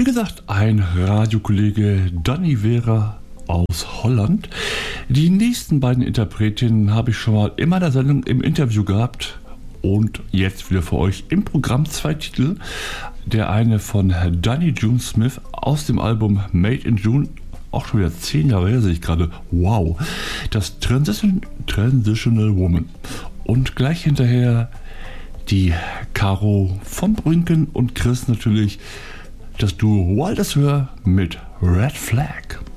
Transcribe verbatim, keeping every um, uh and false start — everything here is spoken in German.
gesagt, ein Radiokollege Danny Vera aus Holland. Die nächsten beiden Interpretinnen habe ich schon mal in meiner Sendung im Interview gehabt und jetzt wieder für euch im Programm zwei Titel. Der eine von Danny June Smith aus dem Album Made in June, auch schon wieder zehn Jahre her, sehe ich gerade. Wow, das Transition, Transitional Woman. Und gleich hinterher die Caro von Brünken und Chris natürlich, das Duo Wilders Hör mit Red Flag.